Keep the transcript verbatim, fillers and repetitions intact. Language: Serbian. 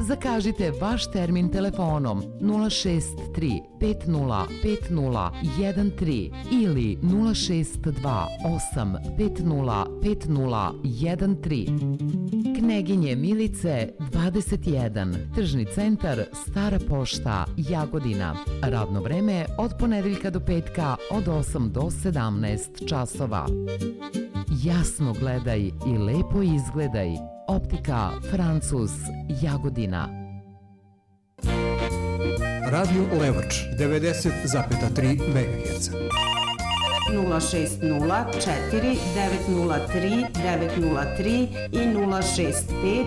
Zakažite vaš termin telefonom nula šest tri pet nula pet nula jedan tri ili nula šest dva osam pet nula pet nula jedan tri. Kneginje Milice dvadeset jedan, Tržni centar, Stara pošta, Jagodina. Radno vreme od ponedeljka do petka od osam do sedamnaest časova. Jasno gledaj i lepo izgledaj. Optika Francuz, Jagodina. Radio Levoč devedeset zarez tri megaherca. nula šest nula četiri devet nula tri devet nula tri i nula šest pet